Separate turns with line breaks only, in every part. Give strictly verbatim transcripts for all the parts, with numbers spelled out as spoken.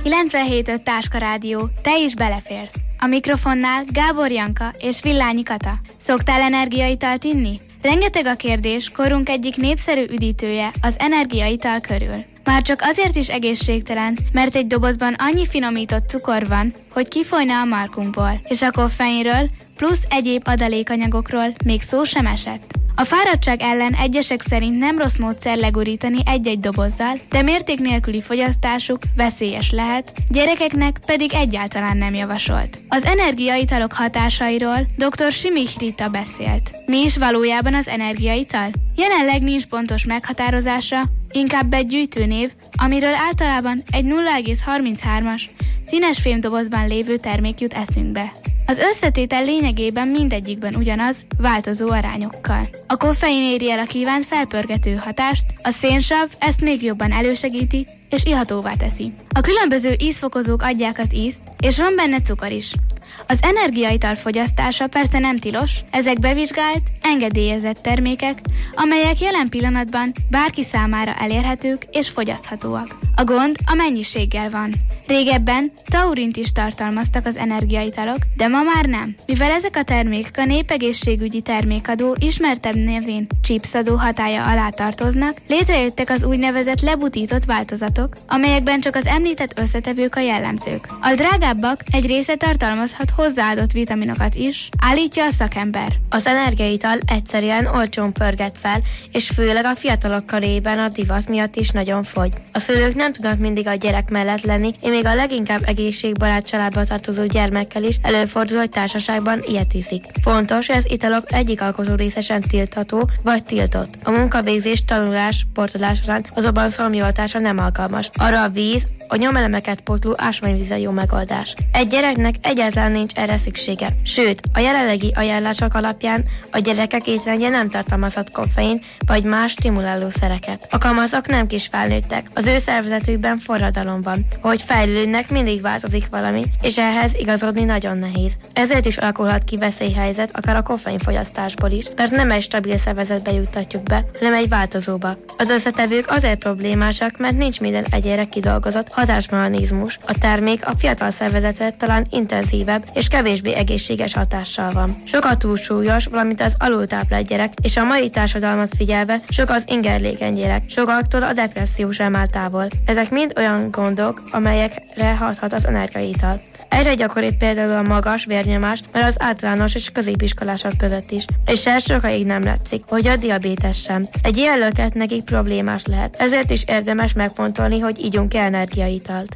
kilencvenhét öt Táska Rádió, te is beleférsz. A mikrofonnál Gábor Janka és Villányi Kata. Szoktál energiaitalt inni? Rengeteg a kérdés korunk egyik népszerű üdítője az energiaital körül. Már csak azért is egészségtelen, mert egy dobozban annyi finomított cukor van, hogy kifolyna a markunkból, és a koffeinről plusz egyéb adalékanyagokról még szó sem esett. A fáradtság ellen egyesek szerint nem rossz módszer legurítani egy-egy dobozzal, de mérték nélküli fogyasztásuk veszélyes lehet, gyerekeknek pedig egyáltalán nem javasolt. Az energiaitalok hatásairól dr. Simich Rita beszélt. Mi is valójában az energiaital? Jelenleg nincs pontos meghatározása, inkább egy gyűjtőnév, amiről általában egy nulla egész harminchárom-as színes fémdobozban lévő termék jut eszünkbe. Az összetétel lényegében mindegyikben ugyanaz, változó arányokkal. A koffein éri el a kívánt felpörgető hatást, a szénsav ezt még jobban elősegíti és ihatóvá teszi. A különböző ízfokozók adják az ízt, és van benne cukor is. Az energiaital fogyasztása persze nem tilos, ezek bevizsgált, engedélyezett termékek, amelyek jelen pillanatban bárki számára elérhetők és fogyaszthatóak. A gond a mennyiséggel van. Régebben taurint is tartalmaztak az energiaitalok, de ma már nem. Mivel ezek a termékek a népegészségügyi termékadó ismertebb névén chipsadó hatálya alá tartoznak, létrejöttek az úgynevezett lebutított változatok, amelyekben csak az említett összetevők a jellemzők. A drágábbak egy része tartalmazhat hozzáadott vitaminokat is, állítja a szakember.
Az energiaital egyszerűen olcsón pörget fel, és főleg a fiatalok körében a divat miatt is nagyon fogy. A szülők nem tudnak mindig a gyerek mellett lenni, én még a leginkább egészségbarát családba tartozó gyermekkel is előfordul, hogy társaságban ilyet iszik. Fontos, hogy az italok egyik alkotó részesen tiltható vagy tiltott. A munkavégzés, tanulás, sportolás során azonban szomjoltása nem alkalmas. Arra a víz, a nyomelemeket pótló ásványvíz jó megoldás. Egy gyereknek egyáltalán nincs erre szüksége. Sőt, a jelenlegi ajánlások alapján a gyerekek étrendje nem tartalmazhat koffein vagy más stimulálószereket. A kamaszok nem kis felnőttek, az ő szervezetükben forradalom van. Hogy fejlődnek, mindig változik valami, és ehhez igazodni nagyon nehéz. Ezért is alakulhat ki veszélyhelyzet akár a koffeinfogyasztásból is, mert nem egy stabil szervezetbe juttatjuk be, hanem egy változóba. Az összetevők azért problémásak, mert nincs minden egyére kidolgozott hatásmechanizmus. A termék a fiatal szervezetre talán intenzívebb és kevésbé egészséges hatással van. Sok a túlsúlyos, valamint az alultáplált gyerek, és a mai társadalmat figyelve sok az ingerlékeny gyerek, sokaktól a depresszió sem áll távol. Ezek mind olyan gondok, amelyekre hathat az energiaital. Egyre gyakoribb például a magas vérnyomás, mert az általános és középiskolások között is, és ez sokáig nem látszik, hogy a diabétes sem. Egy ilyen löket nekik problémás lehet, ezért is érdemes megfontolni, hogy ígyunk ki energiaitalt.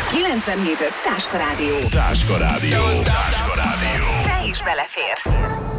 kilencvenhét öt Táska Rádió.
Táska Rádió. Táska Rádió.
Te is beleférsz.